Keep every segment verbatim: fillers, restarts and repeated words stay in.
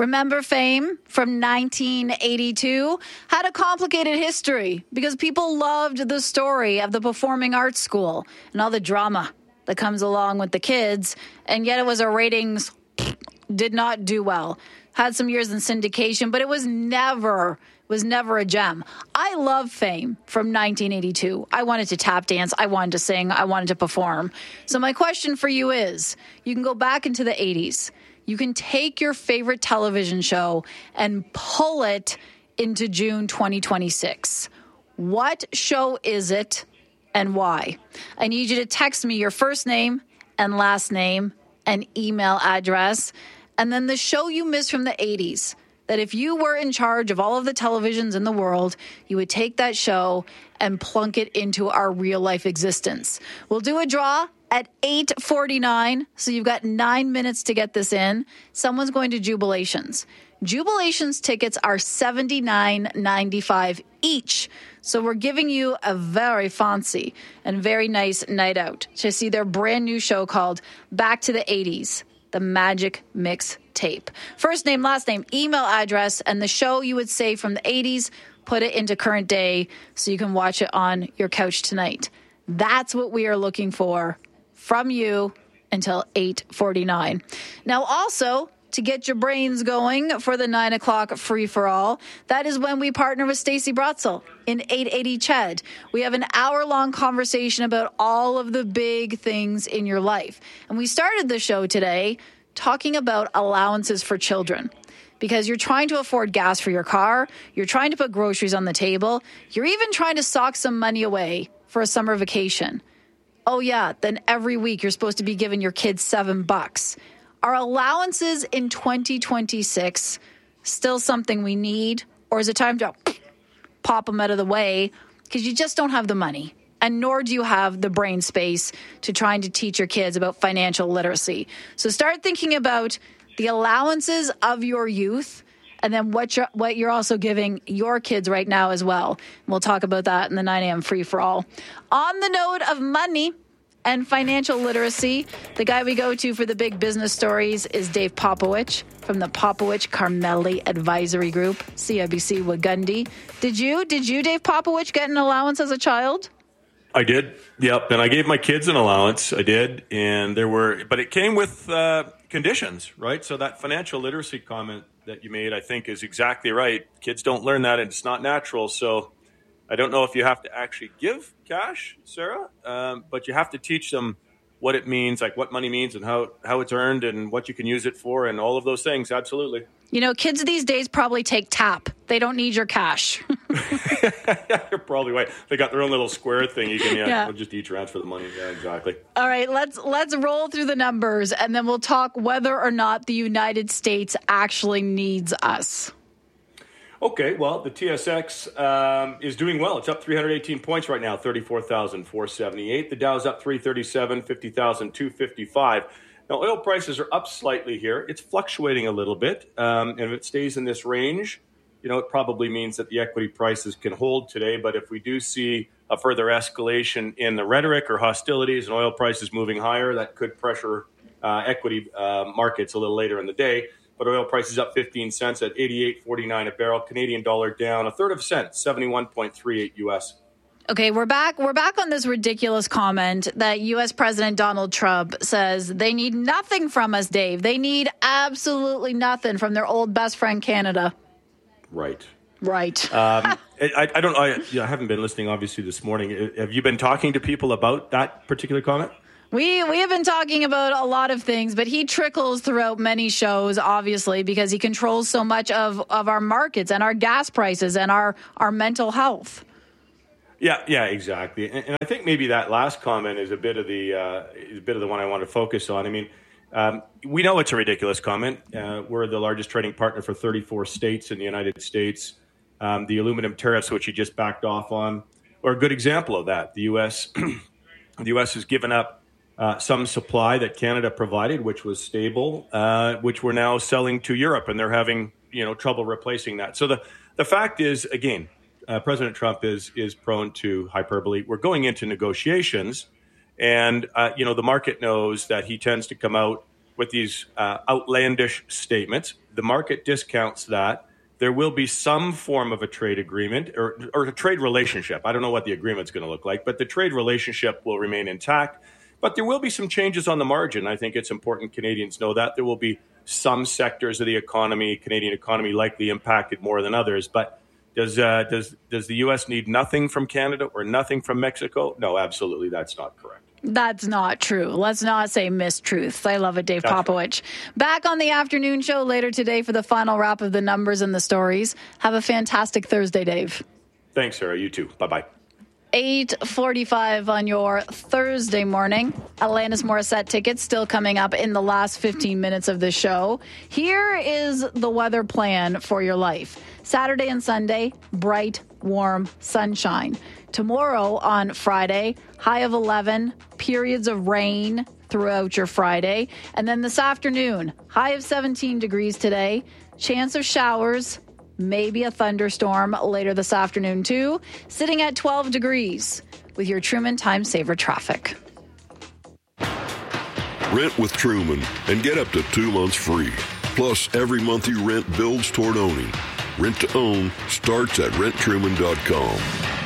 Remember Fame from nineteen eighty-two? Had a complicated history because people loved the story of the performing arts school and all the drama that comes along with the kids, and yet it was a ratings did not do well. Had some years in syndication, but it was never was never a gem. I love Fame from nineteen eighty-two. I wanted to tap dance. I wanted to sing. I wanted to perform. So my question for you is, you can go back into the eighties. You can take your favorite television show and pull it into June twenty twenty-six. What show is it and why? I need you to text me your first name and last name and email address, and then the show you miss from the eighties. That if you were in charge of all of the televisions in the world, you would take that show and plunk it into our real life existence. We'll do a draw at eight forty-nine, so you've got nine minutes to get this in. Someone's going to Jubilations. Jubilations tickets are seventy-nine ninety-five each. So we're giving you a very fancy and very nice night out to see their brand new show called Back to the eighties, the Magic Mix Tape. First name, last name, email address, and the show you would say from the eighties, put it into current day so you can watch it on your couch tonight. That's what we are looking for from you until eight forty-nine. Now, also, to get your brains going for the nine o'clock free-for-all, that is when we partner with Stacey Brotzel in eight eighty C H E D. We have an hour-long conversation about all of the big things in your life. And we started the show today talking about allowances for children. Because you're trying to afford gas for your car, you're trying to put groceries on the table, you're even trying to sock some money away for a summer vacation. Oh yeah, then every week you're supposed to be giving your kids seven bucks. Are allowances in twenty twenty-six still something we need? Or is it time to pop them out of the way because you just don't have the money? And nor do you have the brain space to trying to teach your kids about financial literacy. So start thinking about the allowances of your youth and then what you're, what you're also giving your kids right now as well. We'll talk about that in the nine a.m. free-for-all. On the note of money and financial literacy, the guy we go to for the big business stories is Dave Popowich from the Popowich Carmelli Advisory Group, C I B C Wagundi. Did you, did you, Dave Popowich, get an allowance as a child? I did. Yep. And I gave my kids an allowance. I did. And there were, but it came with uh, conditions, right? So that financial literacy comment that you made, I think, is exactly right. Kids don't learn that and it's not natural. So I don't know if you have to actually give cash, Sarah, um, but you have to teach them what it means, like what money means and how, how it's earned and what you can use it for and all of those things. Absolutely. You know, kids these days probably take tap. They don't need your cash. Yeah, you're probably right. They got their own little square thing. You can yeah, yeah. We'll just e-transfer the money. Yeah, exactly. All right, let's let's roll through the numbers and then we'll talk whether or not the United States actually needs us. Okay, well, the T S X um, is doing well. It's up three hundred eighteen points right now, thirty-four thousand four hundred seventy-eight. The Dow's up three thirty-seven, fifty thousand two hundred fifty-five. Now, oil prices are up slightly here. It's fluctuating a little bit. Um, and if it stays in this range, you know, it probably means that the equity prices can hold today. But if we do see a further escalation in the rhetoric or hostilities and oil prices moving higher, that could pressure uh, equity uh, markets a little later in the day. But oil prices up fifteen cents at eighty-eight forty-nine a barrel. Canadian dollar down a third of a cent, seventy-one point three eight U S. Okay, we're back. We're back on this ridiculous comment that U S President Donald Trump says they need nothing from us, Dave. They need absolutely nothing from their old best friend, Canada. Right. Right. um, I, I don't. I, I haven't been listening, obviously, this morning. Have you been talking to people about that particular comment? We we have been talking about a lot of things, but he trickles throughout many shows, obviously, because he controls so much of, of our markets and our gas prices and our, our mental health. Yeah, yeah, exactly. And, and I think maybe that last comment is a bit of the uh, is a bit of the one I want to focus on. I mean, um, we know it's a ridiculous comment. Uh, we're the largest trading partner for thirty-four states in the United States. Um, the aluminum tariffs, which you just backed off on, are a good example of that. The U S the U S has given up uh, some supply that Canada provided, which was stable, uh, which we're now selling to Europe, and they're having you know trouble replacing that. So the the fact is, again. Uh, President Trump is is prone to hyperbole. We're going into negotiations, and uh, you know the market knows that he tends to come out with these uh, outlandish statements. The market discounts that. There will be some form of a trade agreement or, or a trade relationship. I don't know what the agreement's going to look like, but the trade relationship will remain intact. But there will be some changes on the margin. I think it's important Canadians know that. There will be some sectors of the economy, Canadian economy, likely impacted more than others. But does uh, does does the U S need nothing from Canada or nothing from Mexico? No, absolutely, that's not correct. That's not true. Let's not say mistruths. I love it, Dave That's Popovich. Right. Back on the afternoon show later today for the final wrap of the numbers and the stories. Have a fantastic Thursday, Dave. Thanks, Sarah. You too. Bye-bye. eight forty-five on your Thursday morning. Alanis Morissette tickets still coming up in the last fifteen minutes of the show. Here is the weather plan for your life. Saturday and Sunday, bright, warm sunshine. Tomorrow on Friday, high of eleven, periods of rain throughout your Friday. And then this afternoon, high of seventeen degrees today, chance of showers, maybe a thunderstorm later this afternoon too, sitting at twelve degrees with your Truman Time Saver traffic. Rent with Truman and get up to two months free. Plus, every month you rent builds toward owning. Rent to own starts at rent truman dot com.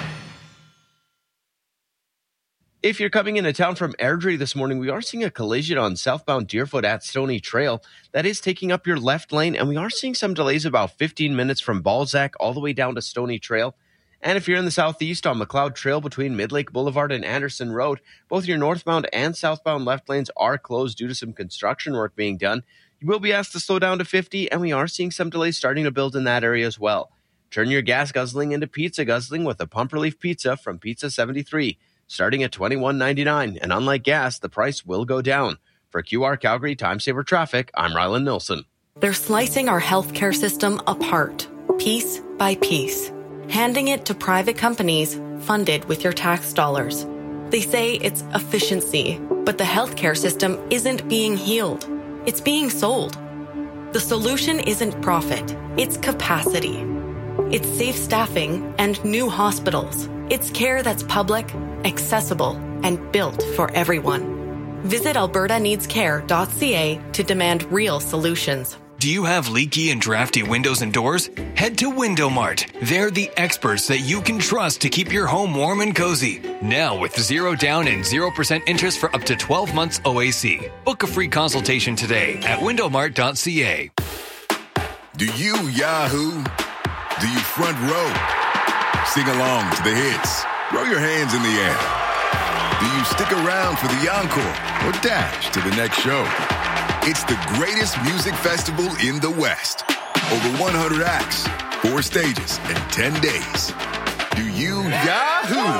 If you're coming into town from Airdrie this morning, we are seeing a collision on southbound Deerfoot at Stony Trail. That is taking up your left lane, and we are seeing some delays about fifteen minutes from Balzac all the way down to Stony Trail. And if you're in the southeast on McLeod Trail between Midlake Boulevard and Anderson Road, both your northbound and southbound left lanes are closed due to some construction work being done. You will be asked to slow down to fifty, and we are seeing some delays starting to build in that area as well. Turn your gas guzzling into pizza guzzling with a Pump Relief Pizza from Pizza seventy-three. Starting at twenty-one ninety-nine, and unlike gas, the price will go down. For Q R Calgary Time Saver Traffic, I'm Rylan Nilsson. They're slicing our healthcare system apart, piece by piece, handing it to private companies funded with your tax dollars. They say it's efficiency, but the healthcare system isn't being healed. It's being sold. The solution isn't profit, it's capacity. It's safe staffing and new hospitals. It's care that's public, accessible, and built for everyone. Visit alberta needs care dot c a to demand real solutions. Do you have leaky and drafty windows and doors? Head to Window Mart. They're the experts that you can trust to keep your home warm and cozy. Now with zero down and zero percent interest for up to twelve months O A C. Book a free consultation today at window mart dot c a. Do you Yahoo? Do you front row? Sing along to the hits. Throw your hands in the air. Do you stick around for the encore or dash to the next show? It's the greatest music festival in the West. Over one hundred acts, four stages, and ten days. Do you Yahoo?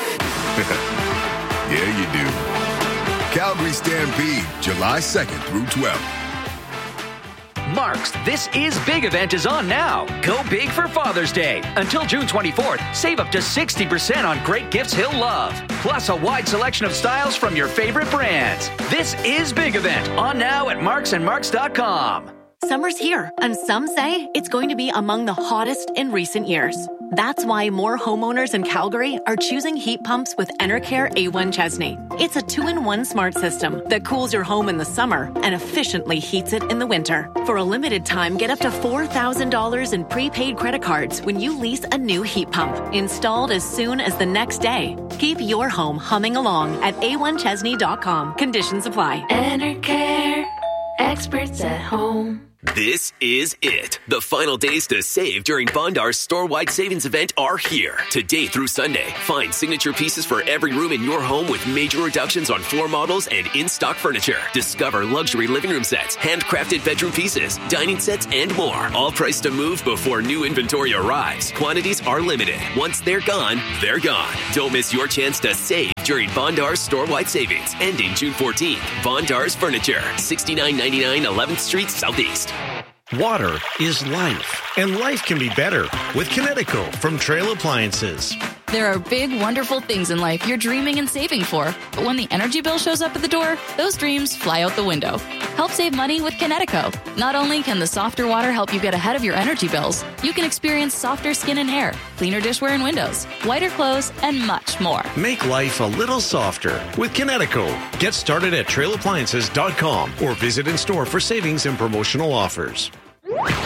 Yeah, you do. Calgary Stampede, July second through twelfth. Mark's This Is Big event is on now. Go big for Father's Day. Until June twenty-fourth, save up to sixty percent on great gifts he'll love. Plus a wide selection of styles from your favorite brands. This Is Big event on now at marks and marks dot com. Summer's here, and some say it's going to be among the hottest in recent years. That's why more homeowners in Calgary are choosing heat pumps with Enercare A one Chesney. It's a two-in-one smart system that cools your home in the summer and efficiently heats it in the winter. For a limited time, get up to four thousand dollars in prepaid credit cards when you lease a new heat pump, installed as soon as the next day. Keep your home humming along at a one chesney dot com. Conditions apply. Enercare, experts at home. This is it. The final days to save during Bondar's store-wide savings event are here. Today through Sunday, find signature pieces for every room in your home with major reductions on floor models and in-stock furniture. Discover luxury living room sets, handcrafted bedroom pieces, dining sets, and more. All priced to move before new inventory arrives. Quantities are limited. Once they're gone, they're gone. Don't miss your chance to save during Bondar's store-wide savings, ending June fourteenth. Bondar's Furniture, sixty-nine ninety-nine eleventh Street Southeast. Water is life, and life can be better with Kinetico from Trail Appliances. There are big, wonderful things in life you're dreaming and saving for. But when the energy bill shows up at the door, those dreams fly out the window. Help save money with Kinetico. Not only can the softer water help you get ahead of your energy bills, you can experience softer skin and hair, cleaner dishware and windows, whiter clothes, and much more. Make life a little softer with Kinetico. Get started at trail appliances dot com or visit in store for savings and promotional offers.